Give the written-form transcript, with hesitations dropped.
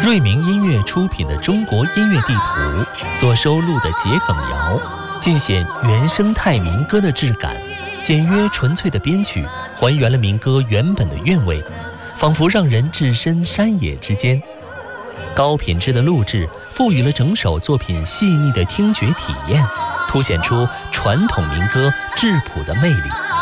瑞明音乐出品的《中国音乐地图》所收录的桔梗谣，尽显原生态民歌的质感，简约纯粹的编曲还原了民歌原本的韵味，仿佛让人置身山野之间。高品质的录制赋予了整首作品细腻的听觉体验，凸显出传统民歌质朴的魅力。